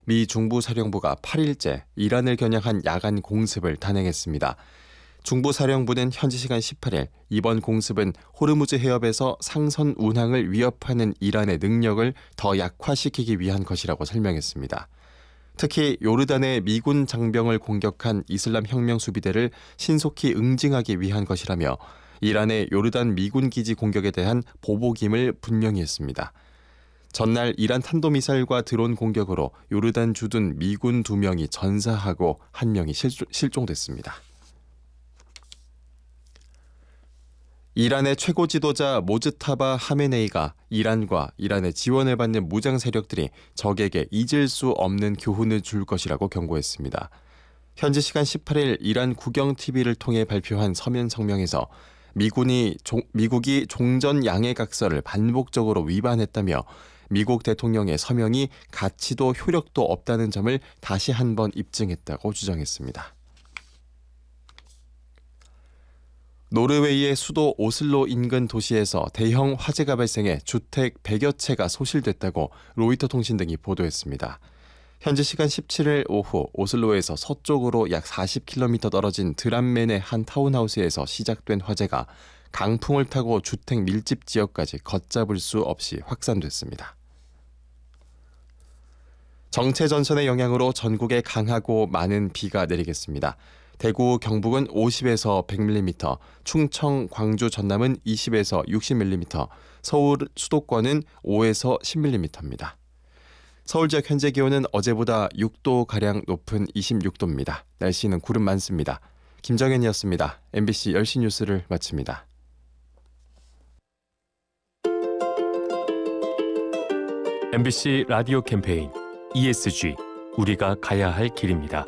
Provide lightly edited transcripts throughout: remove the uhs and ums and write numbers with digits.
미 중부사령부가 8일째 이란을 겨냥한 야간 공습을 단행했습니다. 중부사령부는 현지 시간 18일 이번 공습은 호르무즈 해협에서 상선 운항을 위협하는 이란의 능력을 더 약화시키기 위한 것이라고 설명했습니다. 특히 요르단의 미군 장병을 공격한 이슬람 혁명 수비대를 신속히 응징하기 위한 것이라며 이란의 요르단 미군 기지 공격에 대한 보복임을 분명히 했습니다. 전날 이란 탄도미사일과 드론 공격으로 요르단 주둔 미군 2명이 전사하고 1명이 실종됐습니다. 이란의 최고 지도자 모즈타바 하메네이가 이란과 이란의 지원을 받는 무장 세력들이 적에게 잊을 수 없는 교훈을 줄 것이라고 경고했습니다. 현지 시간 18일 이란 국영TV를 통해 발표한 서면 성명에서 미국이 종전 양해각서를 반복적으로 위반했다며 미국 대통령의 서명이 가치도 효력도 없다는 점을 다시 한번 입증했다고 주장했습니다. 노르웨이의 수도 오슬로 인근 도시에서 대형 화재가 발생해 주택 100여 채가 소실됐다고 로이터 통신 등이 보도했습니다. 현지 시간 17일 오후 오슬로에서 서쪽으로 약 40km 떨어진 드람멘의 한 타운하우스에서 시작된 화재가 강풍을 타고 주택 밀집 지역까지 걷잡을 수 없이 확산됐습니다. 정체 전선의 영향으로 전국에 강하고 많은 비가 내리겠습니다. 대구, 경북은 50에서 100mm, 충청, 광주, 전남은 20에서 60mm, 서울, 수도권은 5에서 10mm입니다. 서울 지역 현재 기온은 어제보다 6도가량 높은 26도입니다. 날씨는 구름 많습니다. 김정현이었습니다. MBC 10시 뉴스를 마칩니다. MBC 라디오 캠페인 ESG, 우리가 가야 할 길입니다.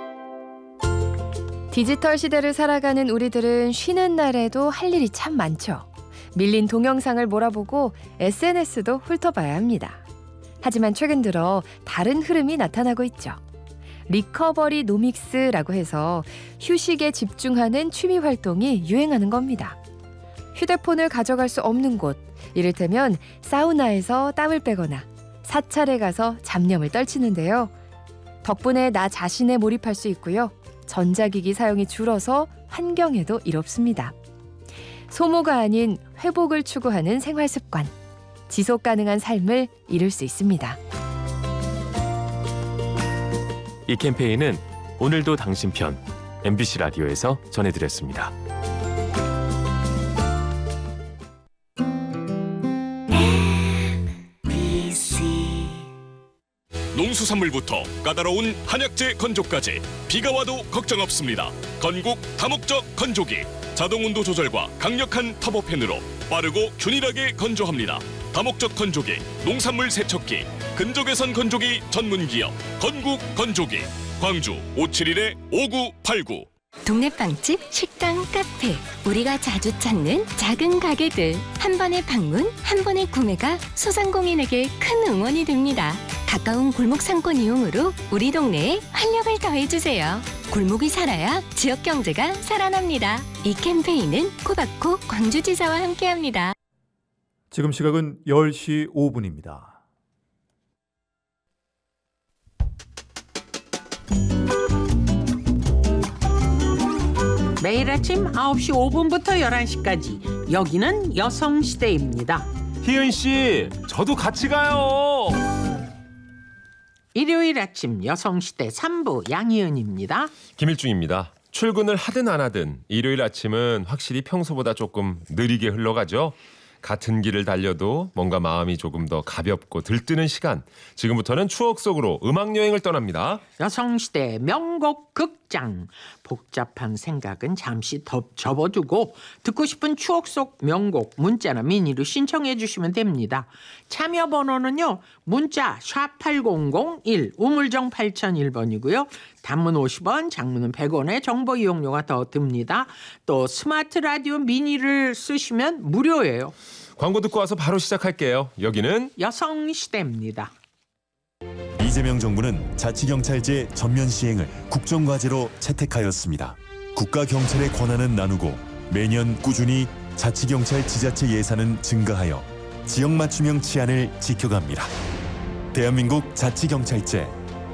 디지털 시대를 살아가는 우리들은 쉬는 날에도 할 일이 참 많죠. 밀린 동영상을 몰아보고 SNS도 훑어봐야 합니다. 하지만 최근 들어 다른 흐름이 나타나고 있죠. 리커버리 노믹스라고 해서 휴식에 집중하는 취미 활동이 유행하는 겁니다. 휴대폰을 가져갈 수 없는 곳, 이를테면 사우나에서 땀을 빼거나 사찰에 가서 잡념을 떨치는데요. 덕분에 나 자신에 몰입할 수 있고요. 전자기기 사용이 줄어서 환경에도 이롭습니다. 소모가 아닌 회복을 추구하는 생활습관, 지속 가능한 삶을 이룰 수 있습니다. 이 캠페인은 오늘도 당신 편 MBC 라디오에서 전해드렸습니다. 농수산물부터 까다로운 한약재 건조까지 비가 와도 걱정 없습니다. 건국 다목적 건조기, 자동 온도 조절과 강력한 터보팬으로 빠르고 균일하게 건조합니다. 다목적 건조기, 농산물 세척기, 근적외선 건조기 전문기업 건국 건조기, 광주 571-5989. 동네 빵집, 식당, 카페, 우리가 자주 찾는 작은 가게들. 한 번의 방문, 한 번의 구매가 소상공인에게 큰 응원이 됩니다. 가까운 골목 상권 이용으로 우리 동네에 활력을 더해주세요. 골목이 살아야 지역 경제가 살아납니다. 이 캠페인은 코바코 광주지사와 함께합니다. 지금 시각은 10시 5분입니다. 매일 아침 9시 5분부터 11시까지 여기는 여성시대입니다. 희은씨, 저도 같이 가요. 일요일 아침 여성시대 3부 양희은입니다. 김일중입니다. 출근을 하든 안 하든 일요일 아침은 확실히 평소보다 조금 느리게 흘러가죠. 같은 길을 달려도 뭔가 마음이 조금 더 가볍고 들뜨는 시간. 지금부터는 추억 속으로 음악여행을 떠납니다. 여성시대 명곡 극장. 복잡한 생각은 잠시 접어두고 듣고 싶은 추억 속 명곡 문자나 미니로 신청해 주시면 됩니다. 참여 번호는요. 문자 샵8001 우물정 8001번이고요. 단문 50원, 장문은 100원의 정보 이용료가 더 듭니다. 또 스마트 라디오 미니를 쓰시면 무료예요. 광고 듣고 와서 바로 시작할게요. 여기는 여성시대입니다. 이재명 정부는 자치경찰제 전면 시행을 국정과제로 채택하였습니다. 국가경찰의 권한은 나누고 매년 꾸준히 자치경찰 지자체 예산은 증가하여 지역 맞춤형 치안을 지켜갑니다. 대한민국 자치경찰제